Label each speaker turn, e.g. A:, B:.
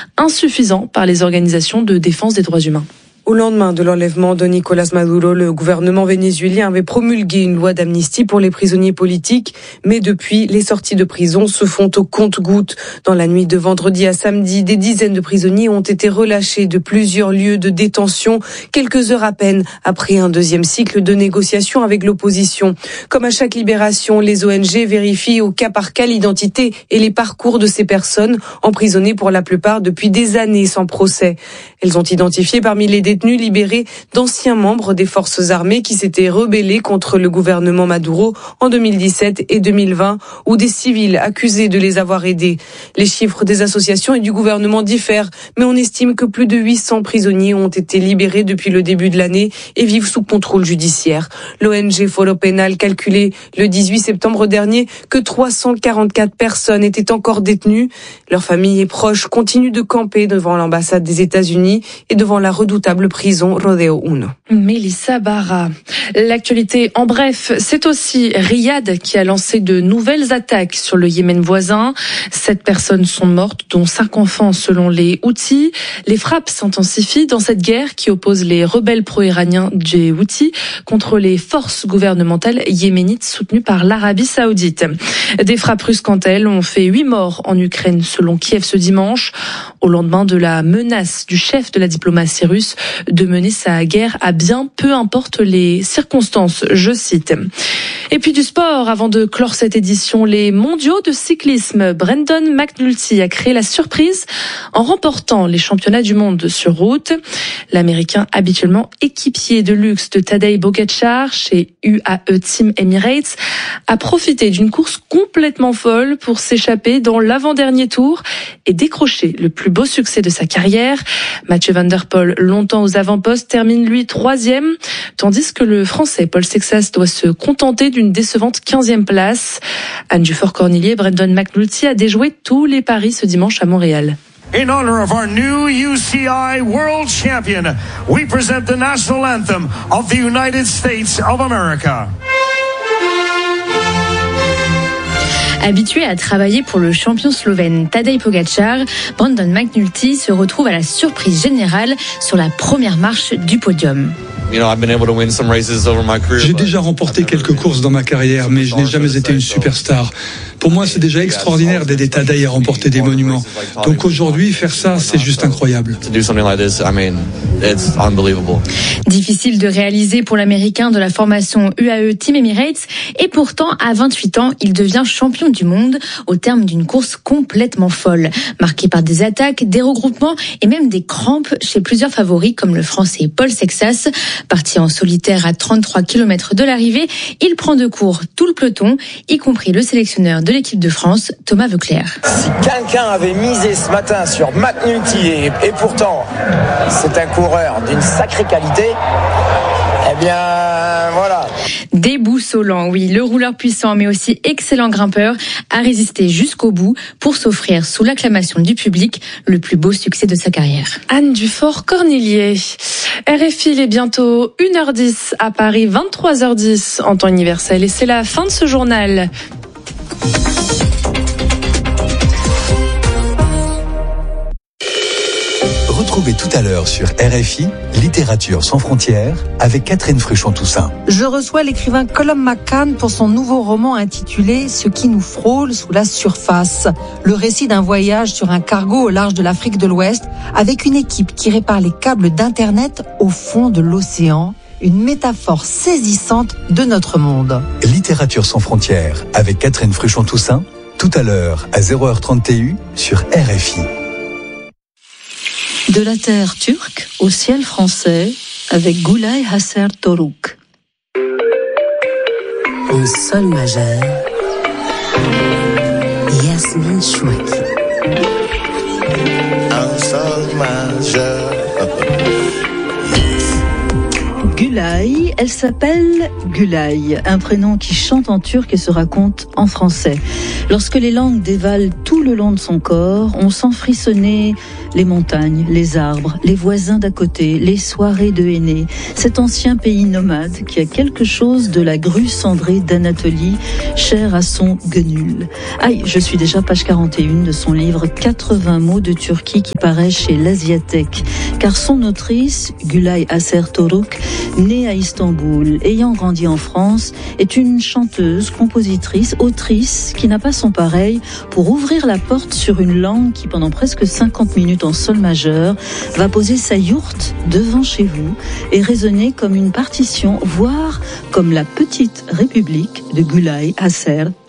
A: insuffisant par les organisations de défense des droits humains.
B: Au lendemain de l'enlèvement de Nicolás Maduro, le gouvernement vénézuélien avait promulgué une loi d'amnistie pour les prisonniers politiques. Mais depuis, les sorties de prison se font au compte-gouttes. Dans la nuit de vendredi à samedi, des dizaines de prisonniers ont été relâchés de plusieurs lieux de détention, quelques heures à peine après un deuxième cycle de négociations avec l'opposition. Comme à chaque libération, les ONG vérifient au cas par cas l'identité et les parcours de ces personnes, emprisonnées pour la plupart depuis des années sans procès. Elles ont identifié parmi les détenus libérés d'anciens membres des forces armées qui s'étaient rebellés contre le gouvernement Maduro en 2017 et 2020 ou des civils accusés de les avoir aidés. Les chiffres des associations et du gouvernement diffèrent, mais on estime que plus de 800 prisonniers ont été libérés depuis le début de l'année et vivent sous contrôle judiciaire. L'ONG Foro Penal calculait le 18 septembre dernier que 344 personnes étaient encore détenues. Leurs familles et proches continuent de camper devant l'ambassade des États-Unis et devant la redoutable prison Rodeo 1.
A: Mélissa Barra. L'actualité en bref, c'est aussi Riyad qui a lancé de nouvelles attaques sur le Yémen voisin. 7 personnes sont mortes, dont 5 enfants selon les Houthis. Les frappes s'intensifient dans cette guerre qui oppose les rebelles pro-iraniens des Houthis contre les forces gouvernementales yéménites soutenues par l'Arabie Saoudite. Des frappes russes, quant à elles, ont fait 8 morts en Ukraine selon Kiev ce dimanche, au lendemain de la menace du chef de la diplomatie russe de mener sa guerre à bien peu importe les circonstances, je cite. Et puis du sport, avant de clore cette édition, les mondiaux de cyclisme. Brendan McNulty a créé la surprise en remportant les championnats du monde sur route. L'Américain, habituellement équipier de luxe de Tadej Pogačar chez UAE Team Emirates, a profité d'une course complètement folle pour s'échapper dans l'avant-dernier tour et décrocher le plus beau succès de sa carrière. Mathieu Van Der Poel, longtemps aux avant-postes, termine lui 3e, tandis que le Français Paul Sexas doit se contenter d'une décevante 15e place. Anne Dufort-Cornillier, Brendan McNulty a déjoué tous les paris ce dimanche à Montréal.
C: In honor of our new UCI World Champion, we present the national anthem of the United States of America.
D: Habitué à travailler pour le champion slovène Tadej Pogačar, Brendan McNulty se retrouve à la surprise générale sur la première marche du podium.
E: J'ai déjà remporté quelques courses dans ma carrière, mais je n'ai jamais été une superstar. Pour moi, c'est déjà extraordinaire d'aider Tadej à remporter des monuments. Donc aujourd'hui, faire ça, c'est juste incroyable.
D: Difficile de réaliser pour l'Américain de la formation UAE Team Emirates, et pourtant, à 28 ans, il devient champion du monde au terme d'une course complètement folle, marquée par des attaques, des regroupements et même des crampes chez plusieurs favoris comme le Français Paul Sexas. Parti en solitaire à 33 km de l'arrivée, il prend de court tout le peloton, y compris le sélectionneur de l'équipe de France, Thomas Voeckler.
F: Si quelqu'un avait misé ce matin sur McNulty, et pourtant c'est un coureur d'une sacrée qualité, eh bien voilà.
D: Déboussolant, oui, le rouleur puissant mais aussi excellent grimpeur a résisté jusqu'au bout pour s'offrir sous l'acclamation du public le plus beau succès de sa carrière.
A: Anne Dufort-Cornillier. RFI, il est bientôt 1h10 à Paris, 23h10 en temps universel. Et c'est la fin de ce journal.
G: Retrouvez tout à l'heure sur RFI, Littérature sans frontières, avec Catherine Fruchon-Toussaint.
H: Je reçois l'écrivain Colum McCann pour son nouveau roman intitulé « Ce qui nous frôle sous la surface ». Le récit d'un voyage sur un cargo au large de l'Afrique de l'Ouest avec une équipe qui répare les câbles d'Internet au fond de l'océan. Une métaphore saisissante de notre monde.
G: Littérature sans frontières, avec Catherine Fruchon-Toussaint, tout à l'heure à 0h30 TU sur RFI.
I: De la terre turque au ciel français, avec Gülay Hasser Toruk.
J: En sol majeur, Yasmine Chouaki.
K: En sol majeur.
I: Gülay, elle s'appelle Gülay, un prénom qui chante en turc et se raconte en français. Lorsque les langues dévalent tout le long de son corps, on sent frissonner Les montagnes, les arbres, les voisins d'à côté, les soirées de Henné, cet ancien pays nomade qui a quelque chose de la grue cendrée d'Anatolie, chère à son Gönül. Aïe, je suis déjà page 41 de son livre 80 mots de Turquie qui paraît chez l'Asiathèque. Car son autrice, Gülay Aser Toruk, née à Istanbul, ayant grandi en France, est une chanteuse, compositrice, autrice qui n'a pas son pareil pour ouvrir la porte sur une langue qui, pendant presque 50 minutes en sol majeur, va poser sa yourte devant chez vous et résonner comme une partition, voire comme la petite république de Gülay Aser